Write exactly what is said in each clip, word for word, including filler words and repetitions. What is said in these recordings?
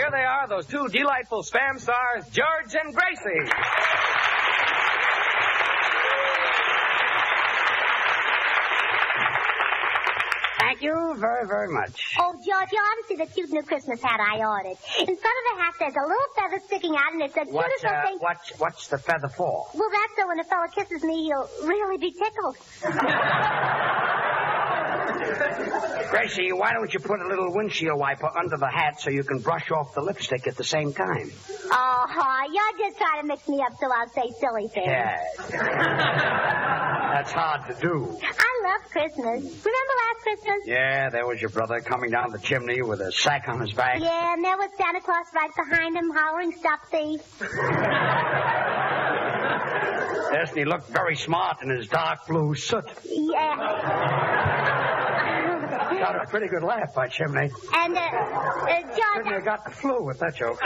here they are, those two delightful Spam stars, George and Gracie. Thank you very, very much. Oh, George, you ought to see the cute new Christmas hat I ordered. In front of the hat, there's a little feather sticking out, and it's a What's, beautiful uh, thing. what's, what's the feather for? Well, that's so when a fella kisses me, he'll really be tickled. Gracie, why don't you put a little windshield wiper under the hat so you can brush off the lipstick at the same time? Oh, you're just trying to mix me up so I'll say silly things. Yes. That's hard to do. I love Christmas. Remember last Christmas? Yeah, there was your brother coming down the chimney with a sack on his back. Yeah, and there was Santa Claus right behind him, hollering, "Stop thief." Yes, and he looked very smart in his dark blue suit. Yeah. Got a pretty good laugh by Chimney. And, uh, uh George... Chimney got the flu with that joke. George,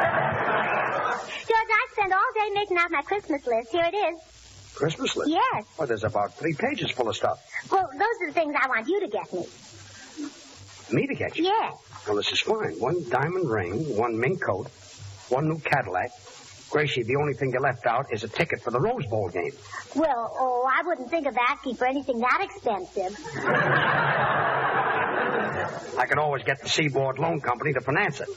I spent all day making out my Christmas list. Here it is. Christmas list? Yes. Oh, there's about three pages full of stuff. Well, those are the things I want you to get me. Me to get you? Yes. Well, this is fine. One diamond ring, one mink coat, one new Cadillac. Gracie, the only thing you left out is a ticket for the Rose Bowl game. Well, oh, I wouldn't think of asking for anything that expensive. I could always get the Seaboard Loan Company to finance it.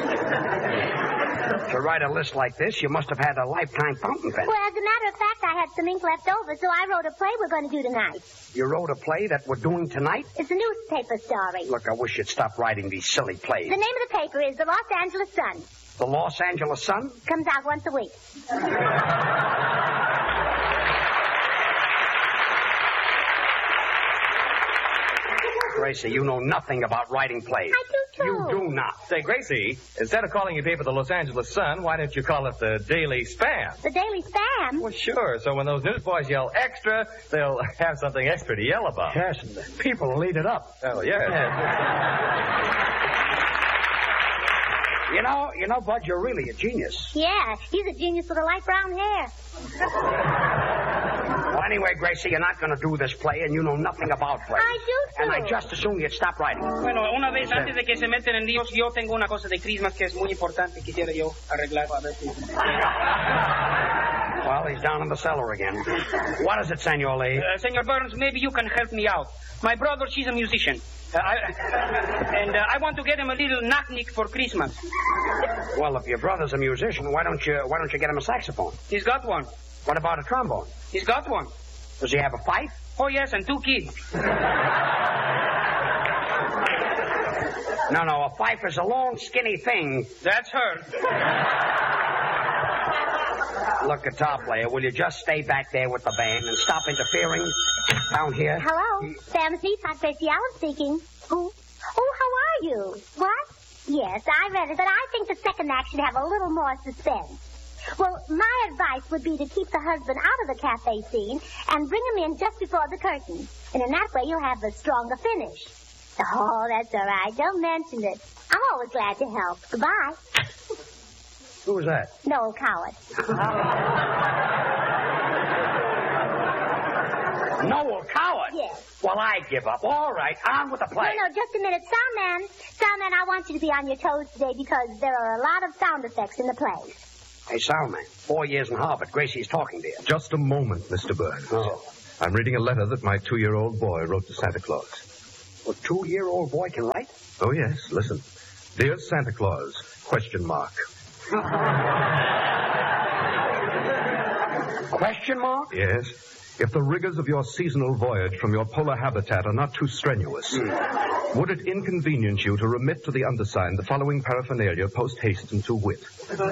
To write a list like this, you must have had a lifetime fountain pen. Well, as a matter of fact, I had some ink left over, so I wrote a play we're going to do tonight. You wrote a play that we're doing tonight? It's a newspaper story. Look, I wish you'd stop writing these silly plays. The name of the paper is The Los Angeles Sun. The Los Angeles Sun? Comes out once a week. Gracie, you know nothing about writing plays. I do, too. You do not. Say, Gracie, instead of calling your paper the Los Angeles Sun, why don't you call it the Daily Spam? The Daily Spam? Well, sure. So when those newsboys yell extra, they'll have something extra to yell about. Yes, and the people will eat it up. Oh, yes. You know, you know, Bud, you're really a genius. Yeah, he's a genius with the light brown hair. Well, anyway, Gracie, you're not going to do this play, and you know nothing about plays. I do, too. And I just assume you'd stop writing. Bueno, una vez antes de que se meten en líos, yo tengo una cosa de Christmas que es muy importante. Quisiera yo arreglar a ver si... Well, he's down in the cellar again. What is it, Senor Lee? Uh, Senor Burns, maybe you can help me out. My brother, she's a musician. Uh, I, and uh, I want to get him a little knock-knick for Christmas. Well, if your brother's a musician, why don't you why don't you get him a saxophone? He's got one. What about a trombone? He's got one. Does he have a fife? Oh, yes, and two kids. No, no, a fife is a long, skinny thing. That's her. Look, guitar player, will you just stay back there with the band and stop interfering down here? Hello, Sam's Hot Gracie Allen speaking. Who? Oh, how are you? What? Yes, I read it, but I think the second act should have a little more suspense. Well, my advice would be to keep the husband out of the cafe scene and bring him in just before the curtain. And in that way, you'll have a stronger finish. Oh, that's all right. Don't mention it. I'm always glad to help. Goodbye. Who was that? Noel Coward. Noel Coward? Yes. Well, I give up. All right, on with the play. No, no, just a minute. Soundman, Soundman, I want you to be on your toes today because there are a lot of sound effects in the play. Hey, Soundman, four years in Harvard. Gracie's talking to you. Just a moment, Mister Burns. Oh. I'm reading a letter that my two-year-old boy wrote to Santa Claus. A two-year-old boy can write? Oh, yes, listen. Dear Santa Claus, question mark. Question mark? Yes. If the rigors of your seasonal voyage from your polar habitat are not too strenuous, mm. would it inconvenience you to remit to the undersigned the following paraphernalia post haste and to wit?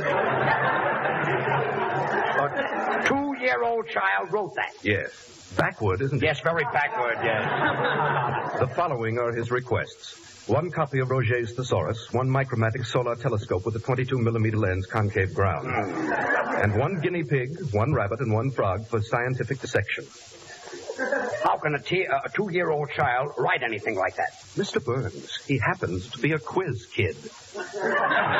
A two-year-old child wrote that? Yes. Backward, isn't it? Yes, very backward, yes. The following are his requests. One copy of Roget's Thesaurus, one micromatic solar telescope with a twenty-two millimeter lens concave ground, mm. and one guinea pig, one rabbit, and one frog for scientific dissection. How can a, t- a two-year-old child write anything like that? Mister Burns, he happens to be a quiz kid.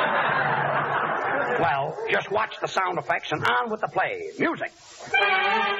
Well, just watch the sound effects and on with the play. Music.